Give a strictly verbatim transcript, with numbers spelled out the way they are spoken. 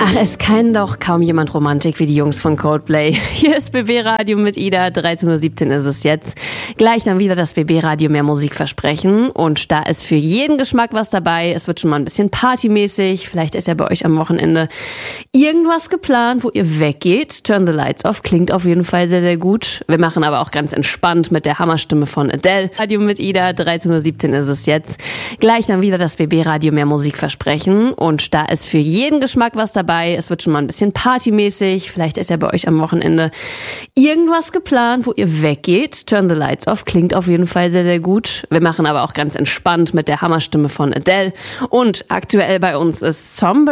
Ach, es kann doch kaum jemand Romantik wie die Jungs von Coldplay. Hier ist B B Radio mit Ida, dreizehn Uhr siebzehn ist es jetzt. Gleich dann wieder das B B Radio mehr Musik versprechen. Und da ist für jeden Geschmack was dabei. Es wird schon mal ein bisschen partymäßig. Vielleicht ist ja bei euch am Wochenende irgendwas geplant, wo ihr weggeht. Turn the Lights Off klingt auf jeden Fall sehr, sehr gut. Wir machen aber auch ganz entspannt mit der Hammerstimme von Adele. Radio mit Ida, dreizehn Uhr siebzehn ist es jetzt. Gleich dann wieder das B B Radio mehr Musik versprechen. Und da ist für jeden Geschmack was dabei. Es wird schon mal ein bisschen partymäßig. Vielleicht ist ja bei euch am Wochenende irgendwas geplant, wo ihr weggeht. Turn the Lights Off klingt auf jeden Fall sehr, sehr gut. Wir machen aber auch ganz entspannt mit der Hammerstimme von Adele. Und aktuell bei uns ist Somber